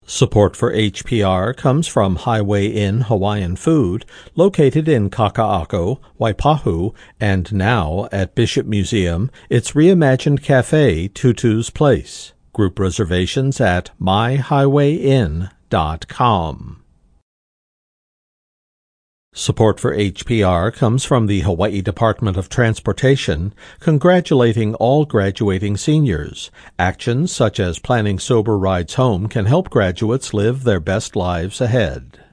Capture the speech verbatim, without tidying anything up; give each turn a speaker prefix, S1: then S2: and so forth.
S1: Support for H P R comes from Highway Inn Hawaiian Food, located in Kaka'ako, Waipahu, and now at Bishop Museum, its reimagined cafe, Tutu's Place. Group reservations at my highway inn dot com. Support for H P R comes from the Hawaii Department of Transportation, congratulating all graduating seniors. Actions such as planning sober rides home can help graduates live their best lives ahead.